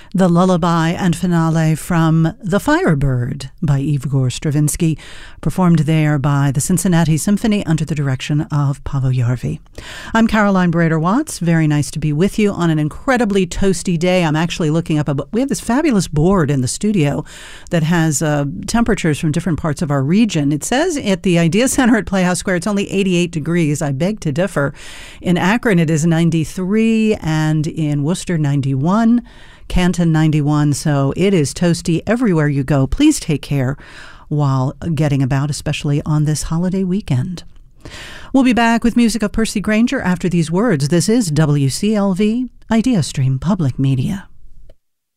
The lullaby and finale from The Firebird by Igor Stravinsky, performed there by the Cincinnati Symphony under the direction of Paavo Järvi. I'm Caroline Brader-Watts. Very nice to be with you on an incredibly toasty day. I'm actually looking up, we have this fabulous board in the studio that has temperatures from different parts of our region. It says at the Idea Center at Playhouse Square, it's only 88 degrees. I beg to differ. In Akron, it is 93, and in Worcester, 91. Canton 91, so it is toasty everywhere you go. Please take care while getting about, especially on this holiday weekend. We'll be back with music of Percy Grainger after these words. This is WCLV, Idea Stream Public Media.